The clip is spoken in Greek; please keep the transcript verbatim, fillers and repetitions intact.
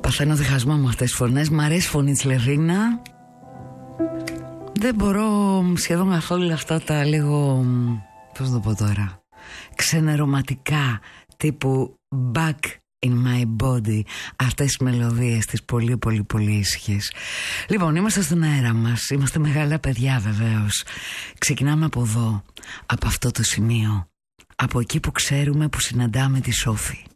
Παθαίνω διχασμό με αυτές τις φωνές. Μ' αρέσει η φωνή της Λερίνα. Δεν μπορώ σχεδόν καθόλου αυτά τα λίγο, πώς θα το πω τώρα, ξενερωματικά, τύπου back in my body, αυτές τις μελωδίες, τις πολύ πολύ πολύ ήσυχες. Λοιπόν, είμαστε στον αέρα μας, είμαστε μεγάλα παιδιά βεβαίως. Ξεκινάμε από εδώ, από αυτό το σημείο, από εκεί που ξέρουμε που συναντάμε τη Σόφη.